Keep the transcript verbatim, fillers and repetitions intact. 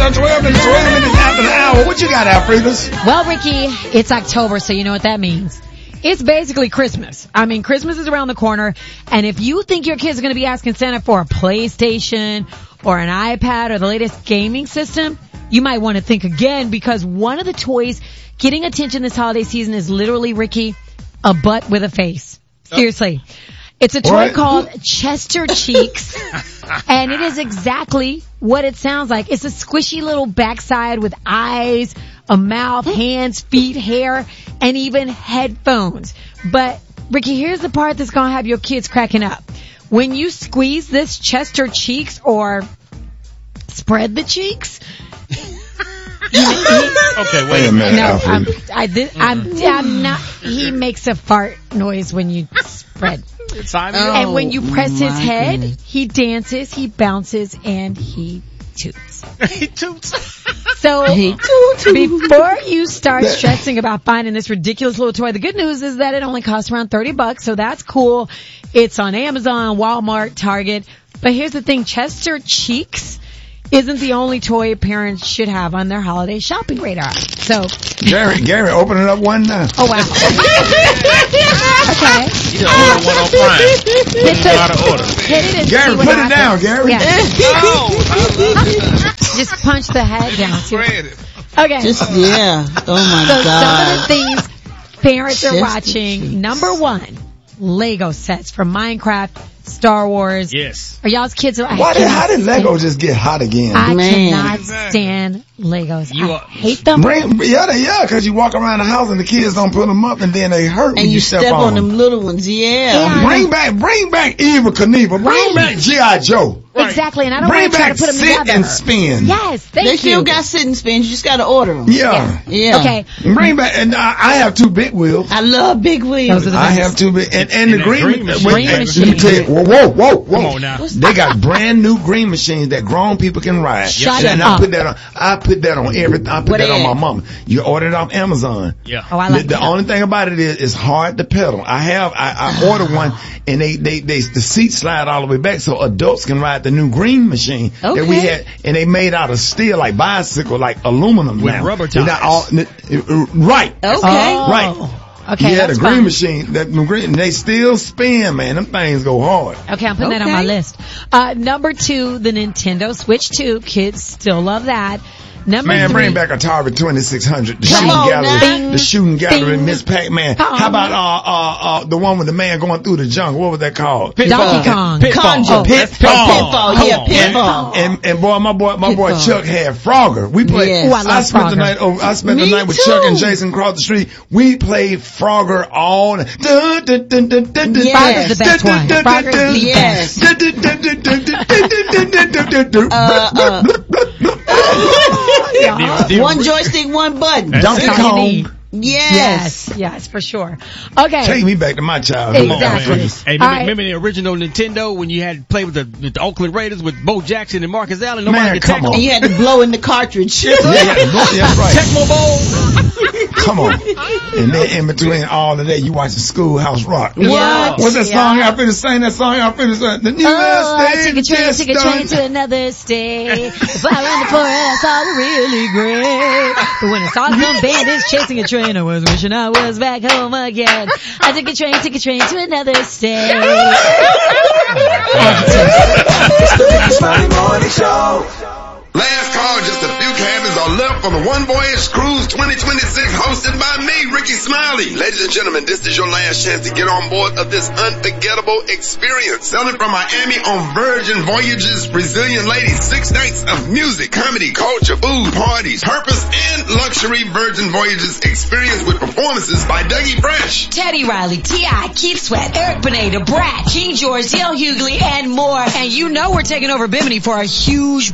uh, twelve minutes, twelve minutes after the hour. What you got, Alfredas? Well, Ricky, it's October, so you know what that means. It's basically Christmas. I mean, Christmas is around the corner, and if you think your kids are going to be asking Santa for a PlayStation or an iPad or the latest gaming system, you might want to think again, because one of the toys getting attention this holiday season is literally, Ricky, a butt with a face. Seriously. It's a toy What? called Chester Cheeks, and it is exactly what it sounds like. It's a squishy little backside with eyes, a mouth, hands, feet, hair, and even headphones. But, Ricky, here's the part that's going to have your kids cracking up. When you squeeze this Chester Cheeks, or spread the cheeks... Okay, wait a minute. No, I'm, I did, I'm, I'm not, he makes a fart noise when you spread. Simon? Oh, And when you press his my head, goodness. he dances, he bounces, and he toots. He toots. So, He before you start stressing about finding this ridiculous little toy, the good news is that it only costs around thirty bucks, so that's cool. It's on Amazon, Walmart, Target. But here's the thing, Chester Cheeks isn't the only toy parents should have on their holiday shopping radar. So, Gary, Gary, open it up one now. oh wow. Okay. You done ordered one on Prime. It's You gotta order. Hit it and Gary, see what put it down, happens. Gary. Yeah. Oh, I love it. Just punch the head down. See what- Spread it. Okay. Just, yeah. Oh my So some of God. the things parents are Chester watching. Cheeks. Number one, Lego sets from Minecraft, Star Wars. Yes. Are y'all's kids? I Why did, cannot how did Lego stand- just get hot again? I Man. cannot Exactly. stand Legos. You I are- hate them. Bring, yeah, they, yeah, because you walk around the house and the kids don't put them up, and then they hurt when And you step, step on them. them little ones, yeah. Yeah. Bring back, bring back Eva Knievel. Bring Right. back G I. Joe. Right. Exactly, and I don't Bring want to try back to put them Sit together. and Spin. Yes, thank They you. still got sit and spins. You just got to order them. Yeah. Yeah. Okay. Bring back, and I, I have two big wheels. I love big wheels. Those are the I best. have two big, and, and, And the that green, green machine. wait, Green let me machine. tell you, whoa, whoa, whoa, whoa. Come on now. They got brand new green machines that grown people can ride. Shut and up. I put that on, I put that on everything. I put What that on ad? my mama. You order it off Amazon. Yeah. Oh, I The, like the that. only thing about it is it's hard to pedal. I have I, I ordered one, and they, they they the seats slide all the way back so adults can ride the new green machine that we Okay. had, and they made out of steel like bicycle, like aluminum With now. rubber They're not all- tires. uh, right. Okay. Oh. Right. Okay, Yeah, that's the green fine. machine, that the green, they still spin, man. Them things go hard. Okay, I'm putting that on my Okay. list. Uh, number two, the Nintendo Switch two. Kids still love that. Number Man, three. bring back Atari twenty-six hundred, the Come shooting on gallery, now. the shooting gallery, Bing. Miss Pac-Man. Come How on. about uh uh uh the one with the man going through the jungle? What was that called? Donkey Kong. Pitfall. Conjure. Oh, that's Pitfall. Pitfall. Come Yeah, on. Pitfall. And and boy, my boy, my boy Pitfall. Chuck had Frogger. We played. Yes. Ooh, I love spent the Frogger. night. Oh, I spent the Me night with too. Chuck and Jason across the street. We played Frogger all. Dun, dun, dun, dun, dun, dun, Yes. Frogger's the best one. dun, dun, Frogger's dun, the Yes. dun, dun, dun, dun, dun, dun, dun, dun, dun, dun, dun. Uh, uh. Yeah. The- the- One joystick, one button. That's Donkey it. That's all you need. Kong. Yes. Yes, yes, for sure. Okay. Take me back to my childhood. Come on, man. Exactly. Hey, remember, All right. remember the original Nintendo when you had to play with the, with the Oakland Raiders with Bo Jackson and Marcus Allen? Nobody Man, could come tackle on. And you had to blow in the cartridge. Yeah, yeah, right. Tecmo Bowl. Come on. And then in between all of that, you watching Schoolhouse Rock. What? What's that Yeah. song I finished saying? That song I finished saying? The new Oh, stage take a train, just take a train done. to another state. Fly around the forest, all really great. But when I saw some bandits chasing a train, I was wishing I was back home again. I took a train, took a train to another state. Ricky Smiley Morning Show. Last call, just a few cabins are left for the One Voyage Cruise twenty twenty-six hosted by me, Ricky Smiley. Ladies and gentlemen, this is your last chance to get on board of this unforgettable experience. Sailing from Miami on Virgin Voyages, Brazilian ladies, six nights of music, comedy, culture, food, parties, purpose, and luxury Virgin Voyages experience with performances by Dougie Fresh. Teddy Riley, T I, Keith Sweat, Eric Benet, Brat, King George, Dale Hughley, and more. And you know we're taking over Bimini for a huge